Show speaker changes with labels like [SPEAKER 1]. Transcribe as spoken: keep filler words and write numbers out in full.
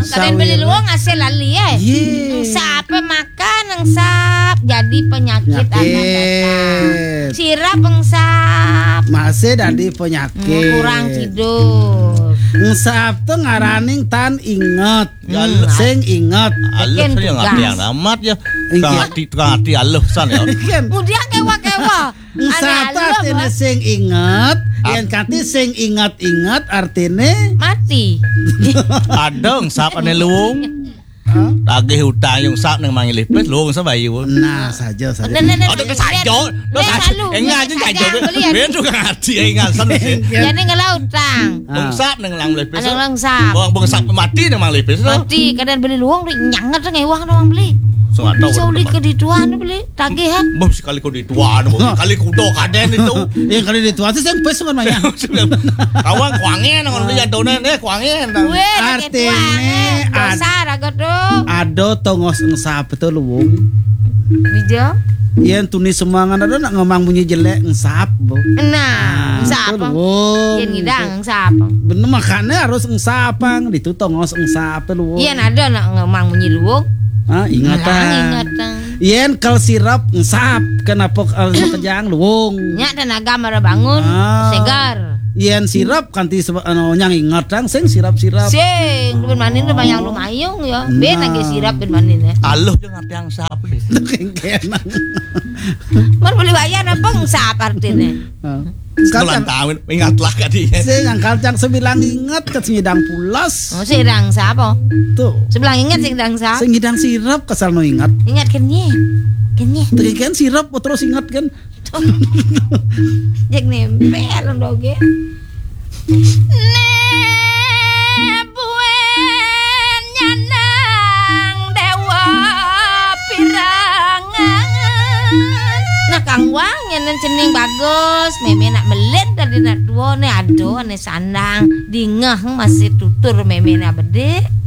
[SPEAKER 1] kalian beli luang hasil lali ya. Sap makan sap jadi penyakit anak sirap sap
[SPEAKER 2] masih jadi penyakit
[SPEAKER 1] kurang tidur.
[SPEAKER 2] Sap tuh ngaraning tan inget
[SPEAKER 3] hmm.
[SPEAKER 2] sing inget
[SPEAKER 3] aluh saya ngerti yang amat ya ngerti ngerti aluh san ya
[SPEAKER 1] kemudian kewa-kewa
[SPEAKER 2] sap artinya sing inget yang kati sing ingat-ingat artinya
[SPEAKER 1] mati
[SPEAKER 3] adong sap ane luwung lagi hutang yung sap nang mangilih pes luwung sa bayo
[SPEAKER 2] nah saja saja
[SPEAKER 3] ada ke sajo no sajo enggak aja sajo ben juga ngerti enggak san
[SPEAKER 1] jadi ngelaut tang
[SPEAKER 3] bung sap nang mangilih pes
[SPEAKER 1] nang sap
[SPEAKER 3] bung bung sap mati nang mangilih pes
[SPEAKER 1] mati kadang beli luwung nyangat ngewang orang beli bisa uli ke dituan beli tagihan
[SPEAKER 3] bom sekali ku dituan kali kudo kaden itu
[SPEAKER 2] yang kali dituan itu yang pes mana ya
[SPEAKER 3] kawan kuangin nang beli adonan eh kuangin
[SPEAKER 2] artinya
[SPEAKER 1] dasar agak tuh
[SPEAKER 2] ado tongosngsap itu luwung
[SPEAKER 1] bija
[SPEAKER 2] yang tunis semangat ada nak ngomong bunyi jelekngsap bu
[SPEAKER 1] nahngsap yang ngidangngsap
[SPEAKER 2] bener makanya harusngsapang itu tongosngsap luwung
[SPEAKER 1] iya ada nak ngomong bunyi luwung
[SPEAKER 2] ah ingatan yen kal sirap ngsap kenapa kalau kejang luwung
[SPEAKER 1] nya tenaga mara bangun ah. Segar
[SPEAKER 2] yen sirap kanti anu nyang ingatang sing sirap-sirap
[SPEAKER 1] sing ben manin bayang lumayung ya ben lagi sirap ben manin ya
[SPEAKER 3] aluh jeung ngerti yang sap deh
[SPEAKER 2] kengkenan
[SPEAKER 1] mar beli bayar apa ngsap artinya
[SPEAKER 3] sekolah tahun ingatlah ka dia
[SPEAKER 2] sing angkal cang sembilan ingat ke ngidang pulas
[SPEAKER 1] oh sedang sapa
[SPEAKER 2] tuh
[SPEAKER 1] sebelah ingat sing dang sap
[SPEAKER 2] sing ngidang sirap kesal no ingat
[SPEAKER 1] ingat kenye kenye
[SPEAKER 2] teu kan sirap terus ingat kan
[SPEAKER 1] jek nempel ndoge ne buen nyanang dewa pirangan nah kang wang yang cening bagus meme nak belit tadi nak dua ne ado ane sandang dingeh masih tutur meme nak bedek